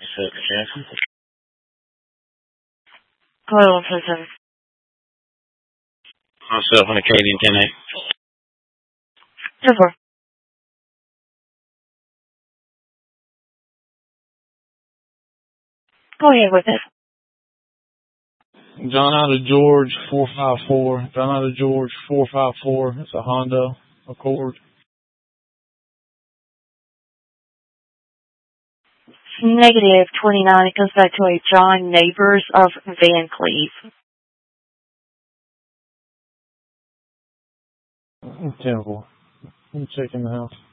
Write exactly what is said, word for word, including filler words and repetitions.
Six, Jackson. Hello, one seven seven. Myself and Acadian ten eight. ten four. Go ahead with it. John out of George, four five four. John out of George, four five four. It's a Honda Accord. Negative twenty-nine. It comes back to a John Neighbors of Van Cleve. ten four. I'm checking the house.